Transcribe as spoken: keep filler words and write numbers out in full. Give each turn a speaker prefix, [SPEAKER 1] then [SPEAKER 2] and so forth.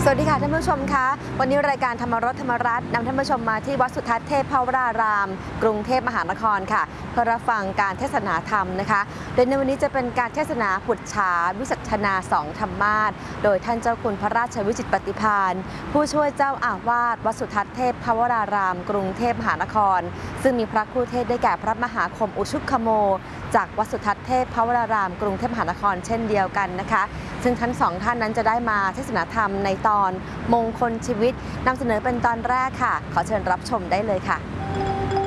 [SPEAKER 1] สวัสดีค่ะท่านผู้ชมคะวันนี้รายการธรรมรสธรรมรัตน์นำท่านผู้ชมมาที่วัดสุทัศน์เทพภวรารามกรุงเทพมหานครค่ะเพื่อรับฟังการเทศนาธรรมนะคะโดยในวันนี้จะเป็นการเทศนาปุจฉาวิสัชนาสองธรรมาสโดยท่านเจ้าคุณพระราชวิจิตรปฏิภาณผู้ช่วยเจ้าอาวาสวัดสุทัศน์เทพภวรารามกรุงเทพมหานครซึ่งมีพระครูเทศได้แก่พระมหาคมอุชุคโมจากวัดสุทัศน์เทพภวรารามกรุงเทพมหานครเช่นเดียวกันนะคะซึ่งทั้งสองท่านนั้นจะได้มาเทศนาธรรมในตอนมงคลชีวิตนำเสนอเป็นตอนแรกค่ะขอเชิญรับชมได้เลยค่ะ